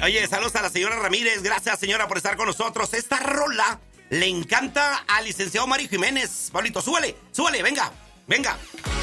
Oye, saludos a la señora Ramírez. Gracias, señora, por estar con nosotros. Esta rola le encanta al licenciado Mario Jiménez. Pablito, súbale, venga.